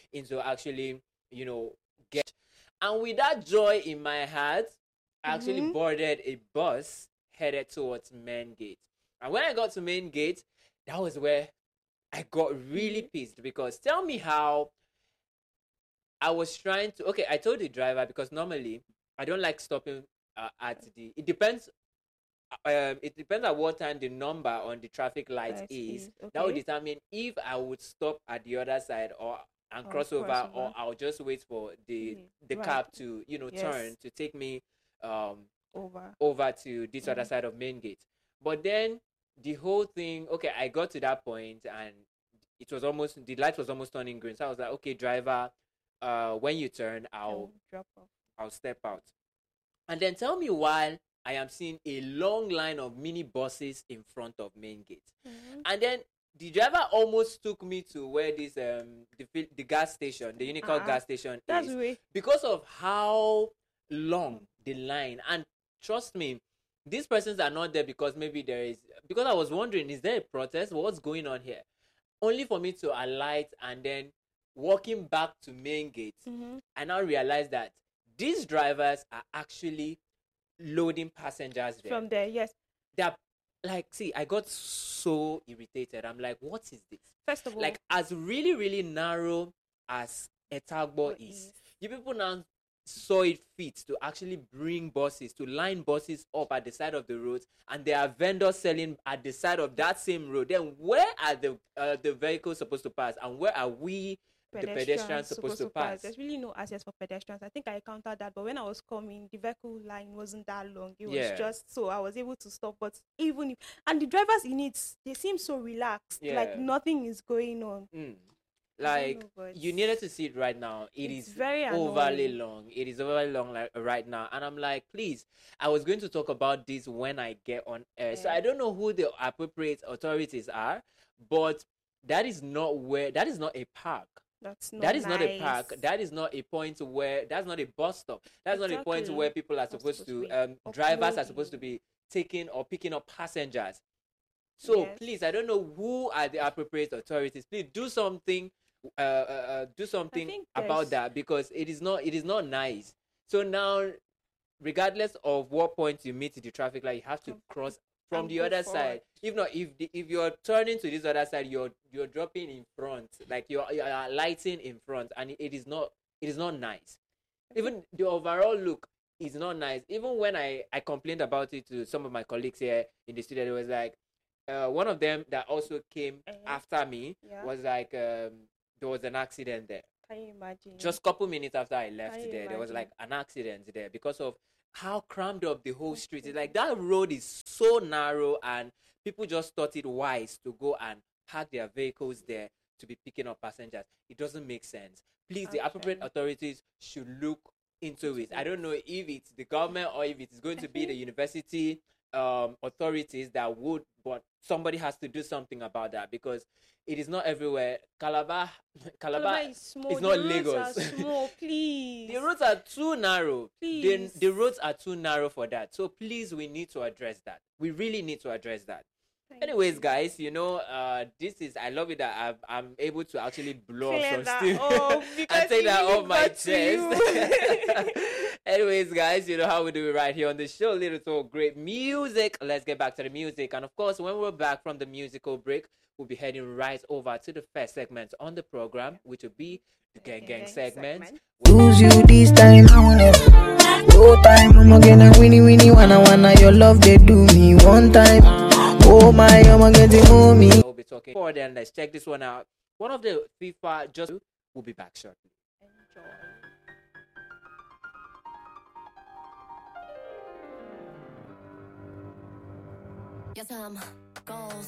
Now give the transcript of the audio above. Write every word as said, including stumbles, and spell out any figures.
into actually, you know, get. And with that joy in my heart, I actually Mm-hmm. boarded a bus headed towards Main Gate. And when I got to Main Gate, that was where I got really Mm-hmm. pissed, because tell me how I was trying to. Okay, I told the driver, because normally I don't like stopping uh, at the. It depends. Um, it depends on what time the number on the traffic light That is. is That would okay. determine if I would stop at the other side, or and Or cross over, or crossover. I'll just wait for the Mhm. the Right. cab to, you know, turn Yes. to take me um Over. over to this other Mm. side of Main Gate. But then the whole thing, okay, I got to that point, and it was almost, the light was almost turning green. So I was like, okay, driver, uh, when you turn, I I'll will drop off. I'll step out. And then tell me why I am seeing a long line of mini buses in front of Main Gate. Mm-hmm. And then the driver almost took me to where this um the, the gas station, the Unicor Uh-uh. gas station That's is, way. because of how long the line. And trust me, these persons are not there because maybe there is, because I was wondering, is there a protest? What's going on here? Only for me to alight, and then walking back to Main Gate, Mm-hmm. I now realize that these drivers are actually loading passengers there. From there, yes. They're like, see, I got so irritated. I'm like, what is this? First of all, Like, as really, really narrow as Etagbo what is, is- you people now saw it fit to actually bring buses, to line buses up at the side of the roads, and there are vendors selling at the side of that same road. Then where are the uh, the vehicles supposed to pass, and where are we, the pedestrians, supposed to pass? There's really no access for pedestrians. I think I encountered that, but when I was coming, the vehicle line wasn't that long. It was Yeah. just so I was able to stop. But even if, and the drivers in it, they seem so relaxed, Yeah. like nothing is going on. Mm. I don't Like, know, but you needed to see it right now. It it's is very overly annoying. long. It is overly long, like right now. And I'm like, please, I was going to talk about this when I get on air. So Eh. I don't know who the appropriate authorities are, but that is not where, that is not a park. That's not That is not a nice. park. That is not a point where, that's not a bus stop. That's not a point Exactly. where people are Not supposed supposed to, to um, be drivers are supposed to uploading. be taking or picking up passengers. So Yes. please, I don't know who are the appropriate authorities. Please do something, uh, uh, uh, do something think about there's- that, because it is not, it is not nice. So now, regardless of what point you meet the traffic light, you have to Come- cross from and the go other forward. side. If not, if the, if you're turning to this other side, you're you're dropping in front, like you're you're lighting in front, and it is not, it is not nice. Even the overall look is not nice. Even when I I complained about it to some of my colleagues here in the studio, it was like, uh, one of them that also came Eh. after me Yeah. was like, um, there was an accident there. Can you imagine? Just a couple minutes after I left Can you there, there was like imagine? an accident there because of how crammed up the whole street is. Like, that road is so narrow, and people just thought it wise to go and park their vehicles there to be picking up passengers. It doesn't make sense. Please, the appropriate Actually. authorities should look into Into it. I it. don't know if it's the government or if it's going I to be the think- university um authorities that would, but somebody has to do something about that, because it is not everywhere. Calabar, Calabar, Calabar is small. it's the not roads Lagos. Are small, please. The roads are too narrow. The, Please. the roads are too narrow for that. So please, we need to address that. We really need to address that. Thank Anyways, you. guys, you know, uh, this is, I love it that I've, I'm able to actually blow off Clear some that steam off, because and take it that really off my got to you. chest. Anyways, guys, you know how we do it right here on the show. Little Talk, great music. Let's get back to the music. And of course, when we're back from the musical break, we'll be heading right over to the first segment on the program, which will be the Gang Gang segment. Lose you this time, no time, I'm gonna winnie winnie wanna wanna your love they do me one time. Oh my, I'm getting mommy. We'll be talking more. Then let's check this one out. One of the FIFA just will be back shortly. Enjoy. Yes, I'm goals.